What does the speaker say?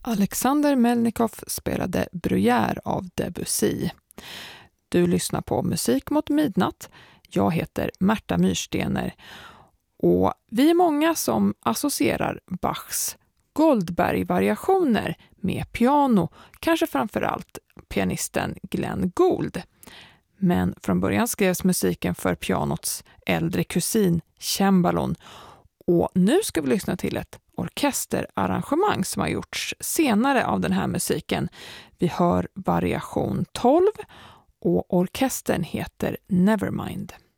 Alexander Melnikov spelade Bruyère av Debussy. Du lyssnar på Musik mot midnatt. Jag heter Märta Myrstener och vi är många som associerar Bachs Goldberg-variationer med piano, kanske framförallt pianisten Glenn Gould. Men från början skrevs musiken för pianots äldre kusin, cembalon. Och nu ska vi lyssna till ett orkesterarrangemang som har gjorts senare av den här musiken. Vi hör variation 12 och orkestern heter Nevermind.